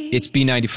It's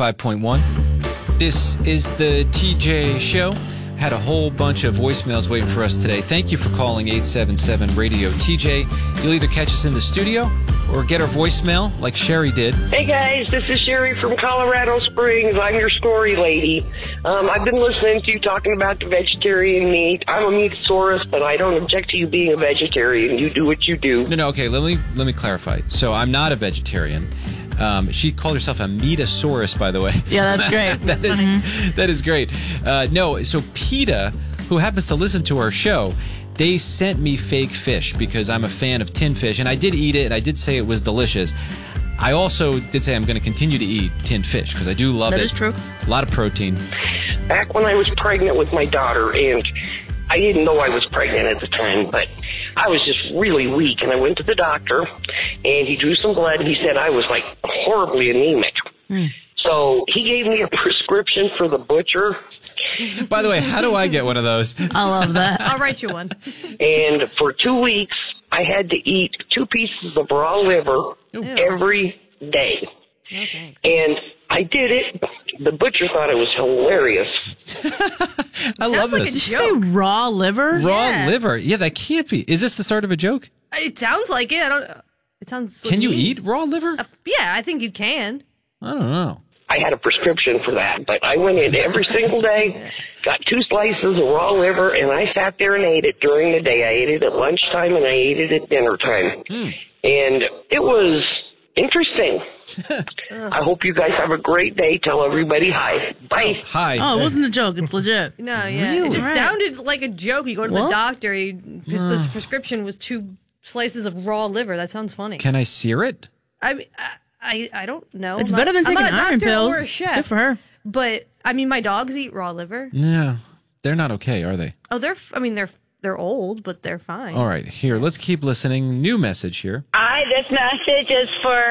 B95.1. This is the TJ Show. Had a whole bunch of voicemails waiting for us today. Thank you for calling 877-RADIO-TJ. You'll either catch us in the studio or get our voicemail like Sherry did. Hey guys, this is Sherry from Colorado Springs. I'm your story lady. I've been listening to you talking about the vegetarian meat. I'm a meatasaurus, but I don't object to you being a vegetarian. You do what you do. No, okay, let me clarify. So I'm not a vegetarian. She called herself a meatasaurus, by the way. Yeah, that's great. That is great. No, so PETA, who happens to listen to our show, they sent me fake fish because I'm a fan of tinned fish, and I did eat it, and I did say it was delicious. I also did say I'm going to continue to eat tinned fish because I do love it. That is true. A lot of protein. Back when I was pregnant with my daughter, and I didn't know I was pregnant at the time, but I was just really weak, and I went to the doctor, and he drew some blood, and he said I was, like, horribly anemic. So he gave me a prescription for the butcher. By the way, how do I get one of those? I love that. I'll write you one. And for 2 weeks, I had to eat 2 pieces of raw liver every day. No thanks. And I did it. The butcher thought it was hilarious. I love like this. a Did you say raw liver? Raw liver. Yeah, that can't be. Is this the start of a joke? It sounds like it. It sounds. Can you mean. eat raw liver? Yeah, I think you can. I don't know. I had a prescription for that, but I went in every single day, got 2 slices of raw liver, and I sat there and ate it during the day. I ate it at lunchtime, and I ate it at dinner time. And it was interesting. I hope you guys have a great day. Tell everybody hi. Bye. Hi. Oh, it wasn't a joke. It's legit. No, yeah. Really? It just Right. sounded like a joke. You go to the doctor, because this prescription was 2 slices of raw liver. That sounds funny. Can I sear it? I mean, I don't know. It's I'm better than I'm taking not a iron doctor pills. or a chef. Good for her. But I mean, my dogs eat raw liver. Yeah. They're not okay, are they? Oh, they're old, but they're fine. All right. Here, let's keep listening. New message here. Hi, this message is for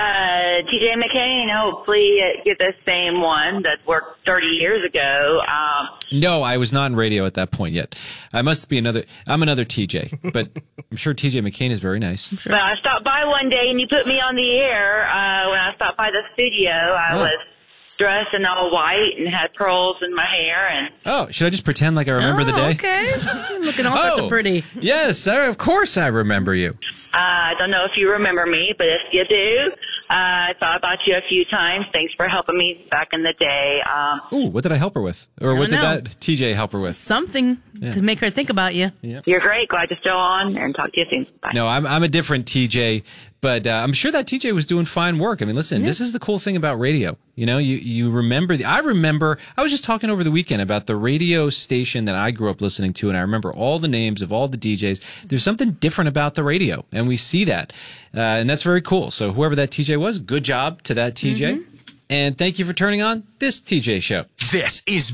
TJ McCain. Hopefully get the same one that worked 30 years ago. No, I was not in radio at that point yet. I'm another TJ, but I'm sure TJ McCain is very nice. But I stopped by one day and you put me on the air. When I stopped by the studio, I was dressed in all white and had pearls in my hair. And Oh, should I just pretend like I remember the day? Okay. You're looking all sorts of pretty. Yes, sir, of course I remember you. I don't know if you remember me, but if you do, I thought about you a few times. Thanks for helping me back in the day. Ooh, what did I help her with? Or what did know. that TJ help her with? Something to make her think about you. You're great. Glad you're still on, and talk to you soon. Bye. No, I'm a different TJ, but I'm sure that TJ was doing fine work. I mean, listen, this is the cool thing about radio. You know, you remember I was just talking over the weekend about the radio station that I grew up listening to, and I remember all the names of all the DJs. There's something different about the radio, and we see that. And that's very cool. So whoever that TJ was, good job to that TJ. And thank you for turning on this TJ show. This is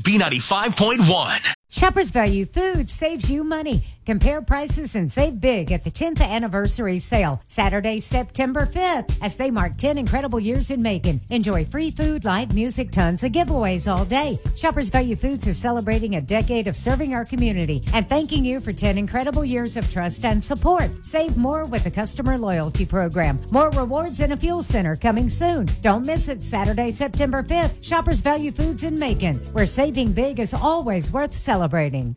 B95.1. Shoppers Value Foods saves you money. Compare prices and save big at the 10th anniversary sale, Saturday, September 5th, as they mark 10 incredible years in Macon. Enjoy free food, live music, tons of giveaways all day. Shoppers Value Foods is celebrating a decade of serving our community and thanking you for 10 incredible years of trust and support. Save more with the customer loyalty program. More rewards and a fuel center coming soon. Don't miss it, Saturday, September 5th. Shoppers Value Foods in Macon, where saving big is always worth celebrating.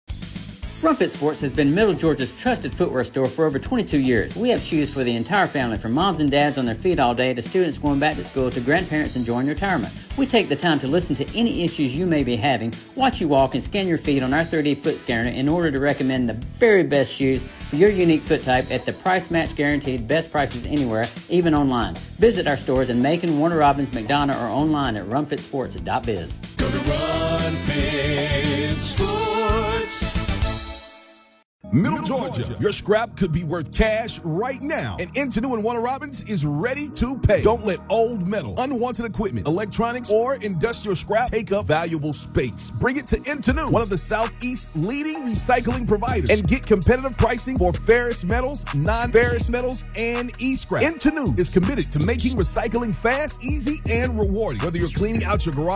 Rumpet Sports has been Middle Georgia's trusted footwear store for over 22 years. We have shoes for the entire family, from moms and dads on their feet all day to students going back to school to grandparents enjoying retirement. We take the time to listen to any issues you may be having, watch you walk, and scan your feet on our 3D foot scanner in order to recommend the very best shoes for your unique foot type at the price match guaranteed best prices anywhere, even online. Visit our stores in Macon, Warner Robins, McDonough, or online at rumpetsports.biz. Go to Run Sports. Middle Georgia, your scrap could be worth cash right now. And Intanu and Warner Robins is ready to pay. Don't let old metal, unwanted equipment, electronics, or industrial scrap take up valuable space. Bring it to Intanu, one of the Southeast's leading recycling providers, and get competitive pricing for ferrous metals, non-ferrous metals, and e-scrap. Intanu is committed to making recycling fast, easy, and rewarding. Whether you're cleaning out your garage